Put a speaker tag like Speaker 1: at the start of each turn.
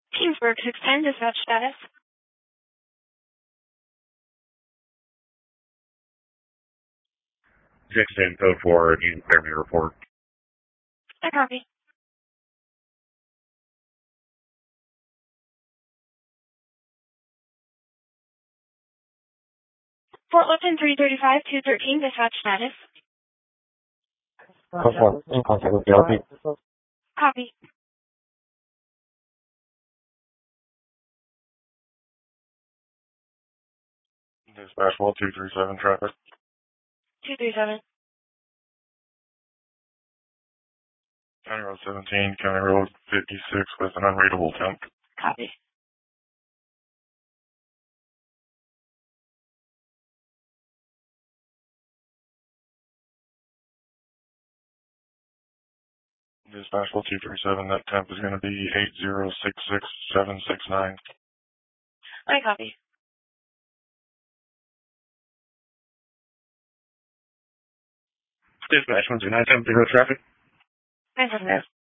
Speaker 1: Kingsburg 610, dispatch status.
Speaker 2: 610 code 4, need clear me report.
Speaker 1: I copy. Fort Lipton 335, 213, dispatch status.
Speaker 3: Code 4, in contact with BRP.
Speaker 1: Copy.
Speaker 2: Dispatch well 237 traffic.
Speaker 1: 237.
Speaker 2: County Road 17, County Road 56 with an unreadable temp.
Speaker 1: Copy.
Speaker 2: Dispatch well 237, that temp is going to be 8066769.
Speaker 1: I copy.
Speaker 2: Dispatch 129 temp 0 traffic.
Speaker 1: 979.